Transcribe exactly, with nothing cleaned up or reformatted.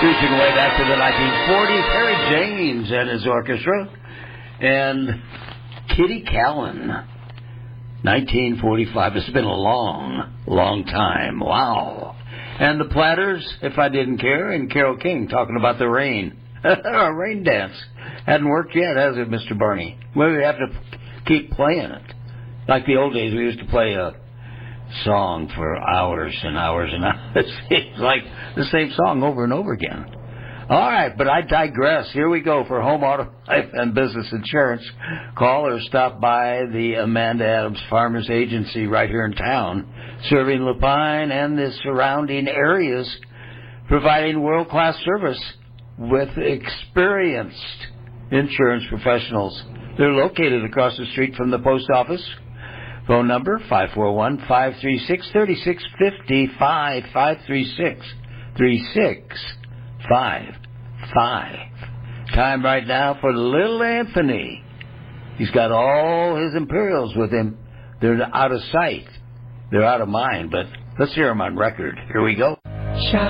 Reaching way back to the nineteen forties, Harry James and his orchestra, and Kitty Kallen, nineteen forty-five. It's been a long, long time. Wow. And the Platters, If I Didn't Care, and Carole King talking about the rain. A rain dance. Hadn't worked yet, has it, Mister Barney? Well, we have to keep playing it. Like the old days, we used to play a song for hours and hours and hours. It's like the same song over and over again. All right, but I digress. Here we go for home, auto, life, and business insurance. Call or stop by the Amanda Adams Farmers Agency right here in town, serving Lapine and the surrounding areas, providing world-class service with experienced insurance professionals. They're located across the street from the post office. Phone number five four one, five three six, three six five five, five three six, three six five five. Time right now for little Anthony. He's got all his Imperials with him. They're out of sight. They're out of mind, but let's hear them on record. Here we go. Shop